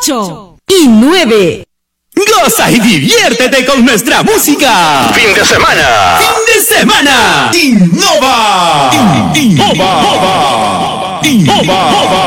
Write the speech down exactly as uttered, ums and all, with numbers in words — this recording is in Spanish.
ocho y nueve. Goza y diviértete con nuestra música. Fin de semana. Fin de semana. Innova. Innova. Innova. Innova.